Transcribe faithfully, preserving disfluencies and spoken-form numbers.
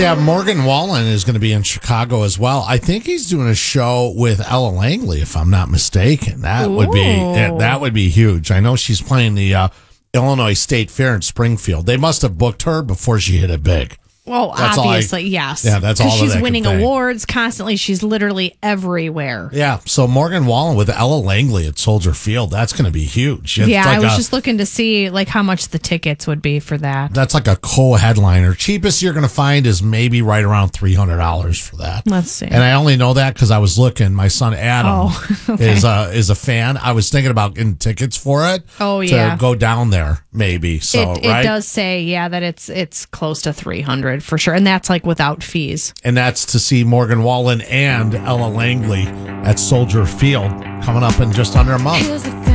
Yeah, Morgan Wallen is going to be in Chicago as well. I think he's doing a show with Ella Langley, if I'm not mistaken. That Ooh. would be yeah, that would be huge. I know she's playing the uh, Illinois State Fair in Springfield. They must have booked her before she hit it big. Well, That's all I- obviously, yes. Yeah, that's all that she's I can winning think. awards constantly. She's literally everywhere. Yeah, so Morgan Wallen with Ella Langley at Soldier Field, that's going to be huge. It's yeah, like I was a- just looking to see like how much the tickets would be for that. That's like a co-headliner. Cheapest you're going to find is maybe right around three hundred dollars for that. Let's see. And I only know that because I was looking. My son Adam Oh, okay. is a is a fan. I was thinking about getting tickets for it. Oh, to yeah. go down there maybe. So it, it right, does say, yeah, that it's it's close to three hundred for sure, and that's like without fees. and that's to see Morgan Wallen and Ella Langley at Soldier Field coming up in just under a month.